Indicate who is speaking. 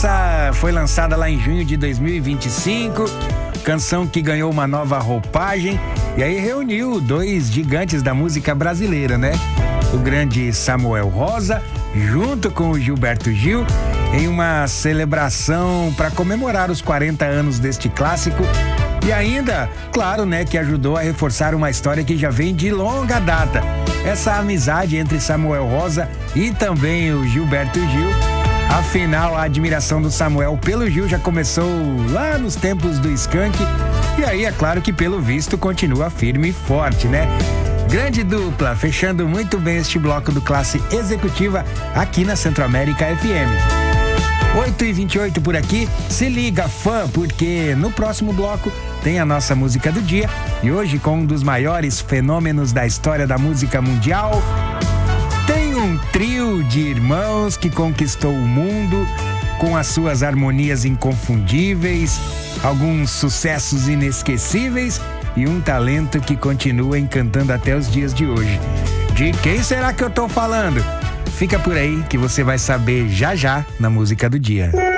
Speaker 1: Essa foi lançada lá em junho de 2025, canção que ganhou uma nova roupagem e aí reuniu dois gigantes da música brasileira, né? O grande Samuel Rosa, junto com o Gilberto Gil, em uma celebração para comemorar os 40 anos deste clássico. E ainda, claro, né, que ajudou a reforçar uma história que já vem de longa data. Essa amizade entre Samuel Rosa e também o Gilberto Gil. Afinal, a admiração do Samuel pelo Gil já começou lá nos tempos do Skank. E aí, é claro que pelo visto continua firme e forte, né? Grande dupla, fechando muito bem este bloco do Classe Executiva aqui na Centro-América FM. 8h28 por aqui, se liga fã, porque no próximo bloco tem a nossa música do dia e hoje com um dos maiores fenômenos da história da música mundial. Tem um trio de irmãos que conquistou o mundo com as suas harmonias inconfundíveis, alguns sucessos inesquecíveis e um talento que continua encantando até os dias de hoje. De quem será que eu tô falando? Fica por aí que você vai saber já já na música do dia.